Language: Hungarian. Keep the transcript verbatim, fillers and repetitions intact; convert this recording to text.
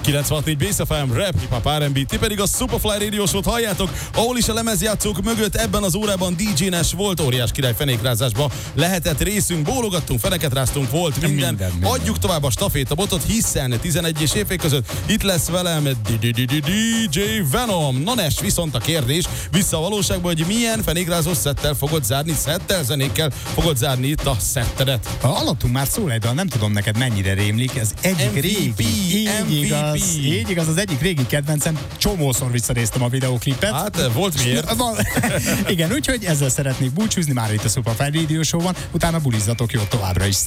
kilencvenhat négy Bass ef em, Rap, Hip Hop, er and bé, ti pedig a Superfly Radio Show-t halljátok, ahol is a lemezjátszók mögött ebben az órában dé dzé-nes volt, óriás király fenékrázásba lehetett részünk, bólogattunk, feneket ráztunk, volt minden. Minden, minden. Adjuk tovább a stafétabotot, hiszen tizenegy és éjfél között itt lesz velem dé dzé Venom. Na Nes, viszont a kérdés vissza a valóságba, hogy milyen fenékrázós szettel fogod zárni, szettel, zenékkel fogod zárni itt a szettedet. Alattunk már szól egy dal, nem tudom neked mennyire rémlik, ez egyik em vé pé, régi, em vé így pé. igaz, így igaz, az egyik régi kedvencem, csomószor visszanéztem a videóklipet. Hát volt miért. Igen, úgyhogy ezzel szeretnék búcsúzni, már itt a Superfly Radio Show van, utána bulizzatok jót továbbra is.